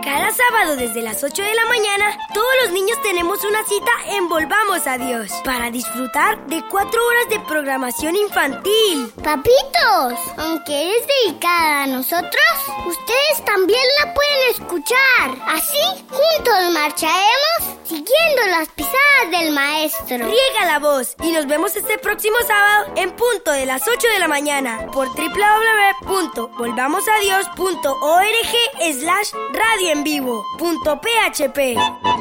Cada sábado desde las 8 de la mañana, todos los niños tenemos una cita en Volvamos a Dios para disfrutar de 4 horas de programación infantil. Papitos, aunque es dedicada a nosotros, ustedes también la pueden escuchar. Así, juntos marcharemos siguiendo las pisadas del maestro. Riega la voz y nos vemos este próximo sábado en punto de las 8 de la mañana por www.volvamosadios.org/radioenvivo.php.